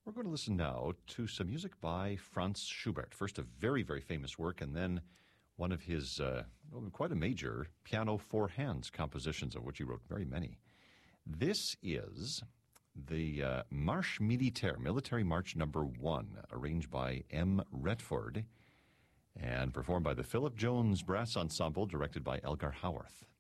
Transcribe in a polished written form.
We're going to listen now to some music by Franz Schubert. First, a very, very famous work, and then one of his quite a major piano four hands compositions, of which he wrote very many. This is the Marche Militaire, Military March Number 1, arranged by M. Redford and performed by the Philip Jones Brass Ensemble, directed by Elgar Howarth.